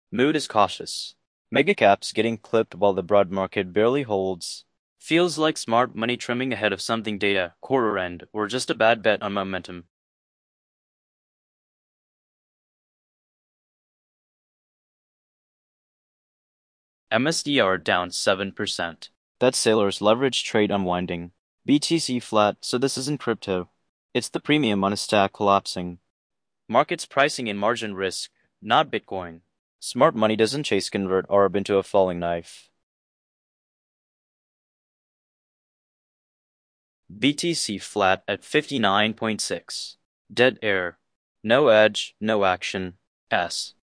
Mood is cautious. Mega caps getting clipped while the broad market barely holds. Feels like smart money trimming ahead of something data, quarter end, or just a bad bet on momentum. MSDR down 7%. That's Sailor's leverage trade unwinding. BTC flat, so this isn't crypto. It's the premium on a stack collapsing. Markets pricing in margin risk, not Bitcoin. Smart money doesn't chase convert ARB into a falling knife. BTC flat at 59.6. Dead air. No edge, no action. S.